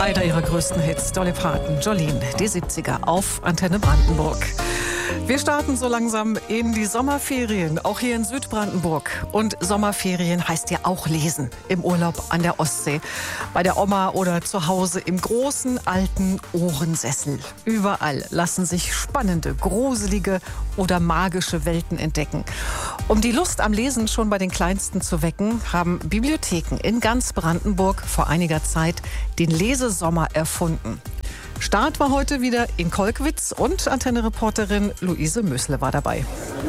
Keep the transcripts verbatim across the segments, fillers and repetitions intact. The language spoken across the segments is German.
Einer ihrer größten Hits, Dolly Parton, Jolene, die siebziger auf Antenne Brandenburg. Wir starten so langsam in die Sommerferien, auch hier in Südbrandenburg. Und Sommerferien heißt ja auch lesen, im Urlaub an der Ostsee, bei der Oma oder zu Hause im großen alten Ohrensessel. Überall lassen sich spannende, gruselige oder magische Welten entdecken. Um die Lust am Lesen schon bei den Kleinsten zu wecken, haben Bibliotheken in ganz Brandenburg vor einiger Zeit den Lesesommer erfunden. Start war heute wieder in Kolkwitz und Antenne-Reporterin Luise Mössle war dabei.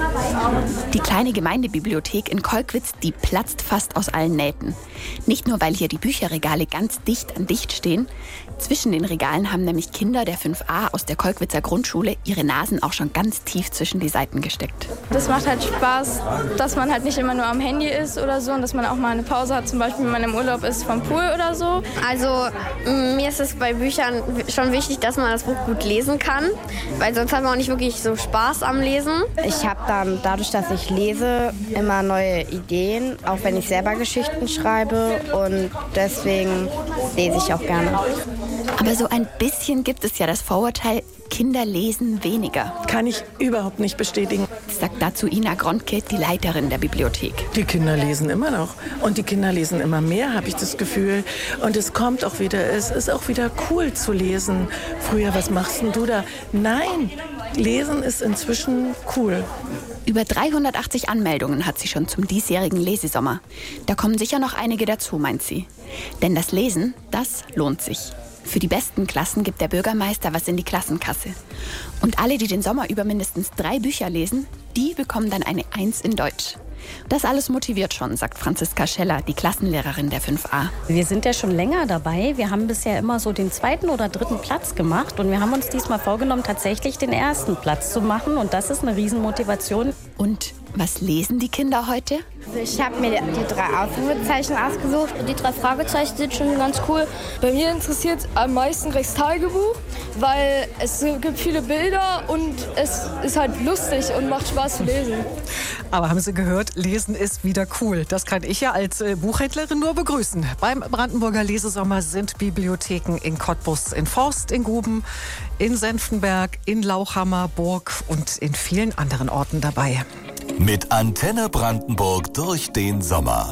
Die kleine Gemeindebibliothek in Kolkwitz, die platzt fast aus allen Nähten. Nicht nur, weil hier die Bücherregale ganz dicht an dicht stehen. Zwischen den Regalen haben nämlich Kinder der fünf a aus der Kolkwitzer Grundschule ihre Nasen auch schon ganz tief zwischen die Seiten gesteckt. Das macht halt Spaß, dass man halt nicht immer nur am Handy ist oder so und dass man auch mal eine Pause hat, zum Beispiel wenn man im Urlaub ist vom Pool oder so. Also mir ist es bei Büchern schon wichtig, dass man das Buch gut lesen kann, weil sonst hat man auch nicht wirklich so Spaß am Lesen. Ich habe dann dadurch, dass ich lese, immer neue Ideen, auch wenn ich selber Geschichten schreibe, und deswegen lese ich auch gerne. Aber so ein bisschen gibt es ja das Vorurteil, Kinder lesen weniger. Kann ich überhaupt nicht bestätigen. Sagt dazu Ina Grontke, die Leiterin der Bibliothek. Die Kinder lesen immer noch. Und die Kinder lesen immer mehr, habe ich das Gefühl. Und es kommt auch wieder, es ist auch wieder cool zu lesen. Früher, was machst denn du da? Nein, Lesen ist inzwischen cool. Über dreihundertachtzig Anmeldungen hat sie schon zum diesjährigen Lesesommer. Da kommen sicher noch einige dazu, meint sie. Denn das Lesen, das lohnt sich. Für die besten Klassen gibt der Bürgermeister was in die Klassenkasse. Und alle, die den Sommer über mindestens drei Bücher lesen, die bekommen dann eine Eins in Deutsch. Das alles motiviert schon, sagt Franziska Scheller, die Klassenlehrerin der fünf a. Wir sind ja schon länger dabei. Wir haben bisher immer so den zweiten oder dritten Platz gemacht. Und wir haben uns diesmal vorgenommen, tatsächlich den ersten Platz zu machen. Und das ist eine Riesenmotivation. Und was lesen die Kinder heute? Ich habe mir die drei Ausrufezeichen ausgesucht. Die drei Fragezeichen sind schon ganz cool. Bei mir interessiert am meisten Rex Tagebuch, weil es gibt viele Bilder und es ist halt lustig und macht Spaß zu lesen. Aber haben Sie gehört, Lesen ist wieder cool. Das kann ich ja als äh, Buchhändlerin nur begrüßen. Beim Brandenburger Lesesommer sind Bibliotheken in Cottbus, in Forst, in Guben, in Senftenberg, in Lauchhammer, Burg und in vielen anderen Orten dabei. Mit Antenne Brandenburg durch den Sommer.